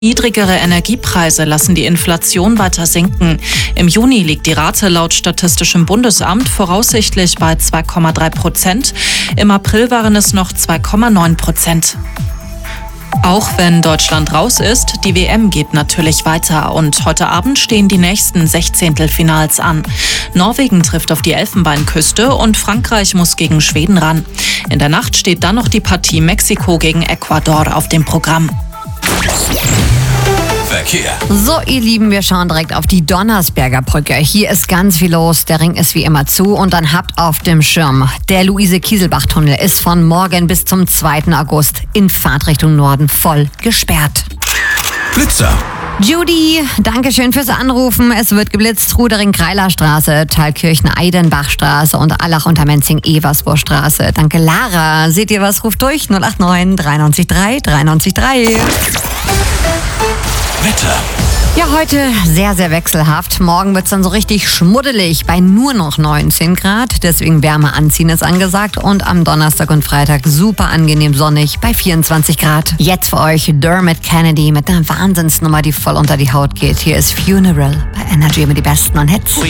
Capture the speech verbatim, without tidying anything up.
Niedrigere Energiepreise lassen die Inflation weiter sinken. Im Juni liegt die Rate laut Statistischem Bundesamt voraussichtlich bei zwei Komma drei Prozent. Im April waren es noch zwei Komma neun Prozent. Auch wenn Deutschland raus ist, die W M geht natürlich weiter und heute Abend stehen die nächsten Sechzehntelfinals an. Norwegen trifft auf die Elfenbeinküste und Frankreich muss gegen Schweden ran. In der Nacht steht dann noch die Partie Mexiko gegen Ecuador auf dem Programm. Verkehr. So, ihr Lieben, wir schauen direkt auf die Donnersberger Brücke. Hier ist ganz viel los, der Ring ist wie immer zu und dann habt auf dem Schirm, der Luise-Kieselbach-Tunnel ist von morgen bis zum zweiten August in Fahrtrichtung Norden voll gesperrt. Blitzer. Judy, danke schön fürs Anrufen. Es wird geblitzt. Rudering-Kreiler-Straße, Thalkirchen-Eidenbach-Straße und Allach-Untermenzing-Eversburg-Straße. Danke, Lara. Seht ihr was? Ruft durch null acht neun drei neun drei drei neun drei. Wetter. Ja, heute sehr, sehr wechselhaft. Morgen wird es dann so richtig schmuddelig bei nur noch neunzehn Grad. Deswegen Wärme anziehen ist angesagt. Und am Donnerstag und Freitag super angenehm sonnig bei vierundzwanzig Grad. Jetzt für euch Dermot Kennedy mit einer Wahnsinnsnummer, die voll unter die Haut geht. Hier ist Funeral bei Energy mit die besten und Hits.